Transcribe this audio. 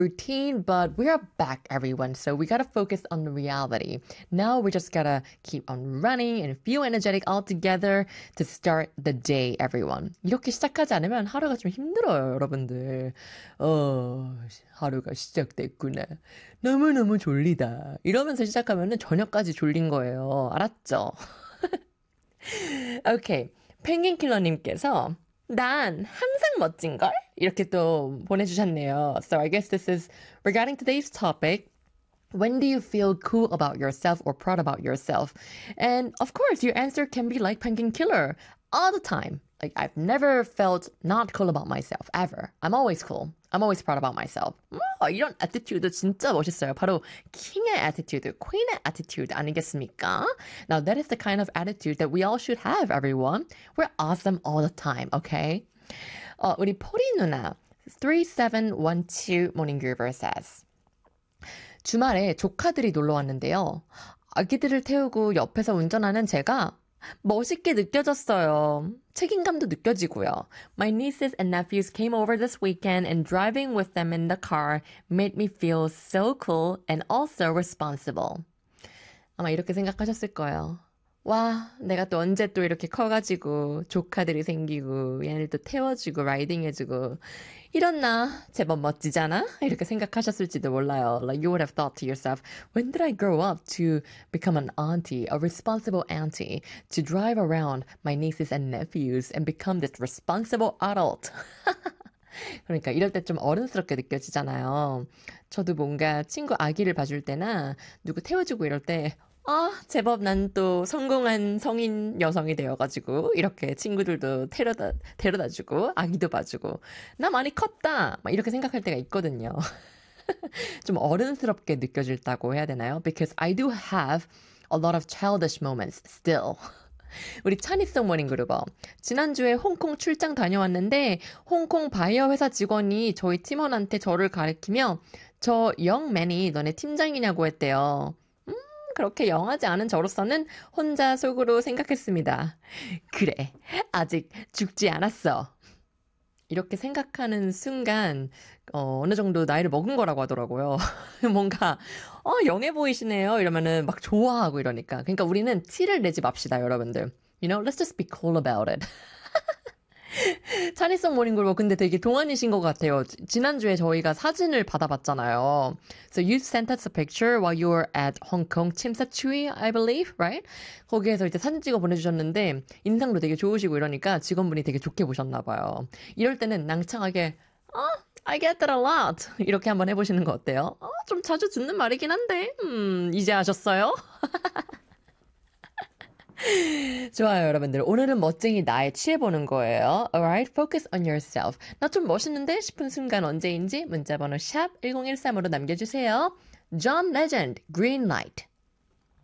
routine, but we are back, everyone. So we gotta focus on the reality. Now we just gotta keep on running and feel energetic all together to start the day, everyone. 이렇게 시작하지 않으면 하루가 좀 힘들어요, 여러분들. 하루가 시작됐구나. 너무너무 졸리다. 이러면서 시작하면은 저녁까지 졸린 거예요. 알았죠? 오케이. 펭귄킬러님께서 난 항상 멋진걸? 이렇게 또 보내주셨네요. So I guess this is regarding today's topic. When do you feel cool about yourself or proud about yourself? And of course, your answer can be like Penguin Killer all the time. Like, I've never felt not cool about myself, ever. I'm always cool. I'm always proud about myself. 이런 attitude 진짜 멋있어요. 바로 킹의 attitude, queen의 attitude 아니겠습니까? Now, that is the kind of attitude that we all should have, everyone. We're awesome all the time, okay? 우리 포리 누나, 3712 Morning Groover says, 주말에 조카들이 놀러 왔는데요. 아기들을 태우고 옆에서 운전하는 제가 멋있게 느껴졌어요. 책임감도 느껴지고요. My nieces and nephews came over this weekend and driving with them in the car made me feel so cool and also responsible. 아마 이렇게 생각하셨을 거예요. 와, 내가 또 언제 또 이렇게 커가지고 조카들이 생기고 얘네들 또 태워주고 라이딩해주고 이랬나? 제법 멋지잖아? 이렇게 생각하셨을지도 몰라요. Like you would have thought to yourself, when did I grow up to become an auntie, a responsible auntie, to drive around my nieces and nephews and become this responsible adult? 그러니까 이럴 때 좀 어른스럽게 느껴지잖아요. 저도 뭔가 친구 아기를 봐줄 때나 누구 태워주고 이럴 때 제법 난 또 성공한 성인 여성이 되어가지고, 이렇게 친구들도 데려다주고, 아기도 봐주고, 나 많이 컸다! 막 이렇게 생각할 때가 있거든요. 좀 어른스럽게 느껴질다고 해야 되나요? Because I do have a lot of childish moments still. 우리 차니송 모닝그루버. 지난주에 홍콩 출장 다녀왔는데, 홍콩 바이어 회사 직원이 저희 팀원한테 저를 가리키며, 저 영맨이 너네 팀장이냐고 했대요. 그렇게 영하지 않은 저로서는 혼자 속으로 생각했습니다. 그래, 아직 죽지 않았어. 이렇게 생각하는 순간 어느 정도 나이를 먹은 거라고 하더라고요. 뭔가 영해 보이시네요. 이러면은 막 좋아하고 이러니까. 그러니까 우리는 티를 내지 맙시다, 여러분들. You know, let's just be cool about it. 차니송 모닝글로 근데 되게 동안이신 것 같아요. 지난주에 저희가 사진을 받아봤잖아요. So you sent us a picture while you were at Hong Kong 침사추이, I believe, right? 거기에서 이제 사진 찍어 보내주셨는데 인상도 되게 좋으시고 이러니까 직원분이 되게 좋게 보셨나 봐요. 이럴 때는 낭창하게 I get that a lot. 이렇게 한번 해보시는 거 어때요? 좀 자주 듣는 말이긴 한데 이제 아셨어요? 좋아요, 여러분들. 오늘은 멋쟁이 나에 취해보는 거예요. Alright, focus on yourself. 나 좀 멋있는데 싶은 순간 언제인지 문자번호 샵 1013으로 남겨주세요. John Legend, Green Light.